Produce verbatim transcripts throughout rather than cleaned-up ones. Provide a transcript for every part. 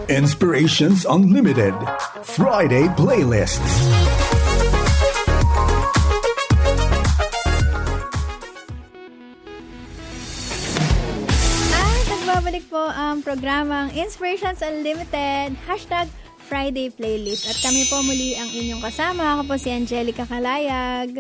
Inspirations Unlimited Friday Playlists. At nagbabalik po ang programang Inspirations Unlimited, hashtag Friday Playlist. At kami po muli ang inyong kasama. Ako po si Angelica Calayag.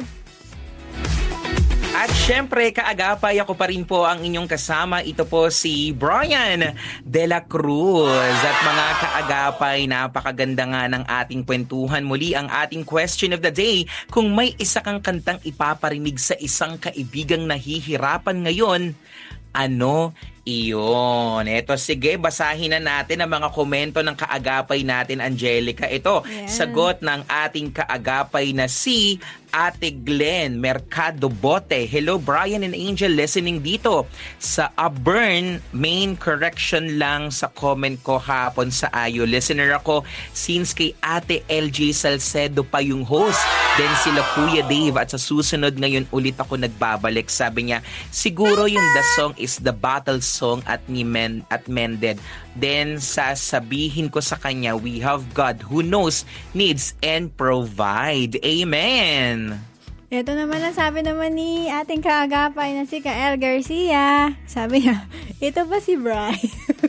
At syempre, kaagapay ako pa rin po ang inyong kasama. Ito po si Brian De La Cruz. At mga kaagapay, napakaganda nga ng ating kwentuhan. Muli ang ating question of the day. Kung may isa kang kantang ipaparinig sa isang kaibigang nahihirapan ngayon, ano iyon? Eto, sige, basahin na natin ang mga komento ng kaagapay natin, Angelica. Ito, yeah. Sagot ng ating kaagapay na si Ate Glenn Mercado Bote. Hello, Brian and Angel, listening dito sa Auburn, main correction lang sa comment ko hapon sa Ayo. Listener ako since kay Ate L J Salcedo pa yung host. Then sila Kuya Dave at sa susunod ngayon ulit ako nagbabalik. Sabi niya, siguro yung the song is the battle song at ni Men at Mended. Then sasabihin ko sa kanya, we have God who knows, needs, and provide. Amen! Ito naman ang sabi naman ni ating kaagapay na si Kael Garcia. Sabi niya, ito ba si Brian?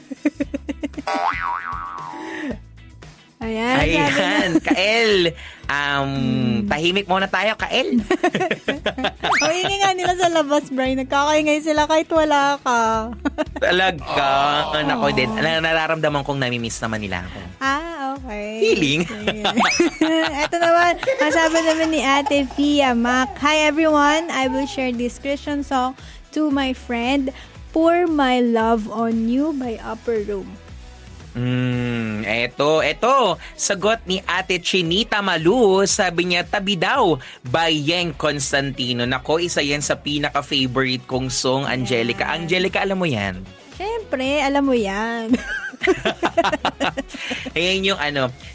Ayan. Ayan, Kael. Um, hmm. Tahimik muna tayo, Kael. O, hindi nga nila sa labas, Brian. Nagkakaingay sila kahit wala ka. Talaga. Oh. Nako din. Nararamdaman kong namimiss naman nila ako. Ah, okay. Feeling. Ito naman, masabi naman ni Ate Fia Mac. Hi everyone, I will share this Christian song to my friend, Pour My Love on You by Upper Room. Hmm, eto, eto. Sagot ni Ate Chinita Malu, sabi niya, Tabi Daw by Yeng Constantino. Nako, isa yan sa pinaka-favorite kong song, Angelica. Yeah. Angelica, alam mo yan? Siyempre, alam mo yan. Ayan yung ano,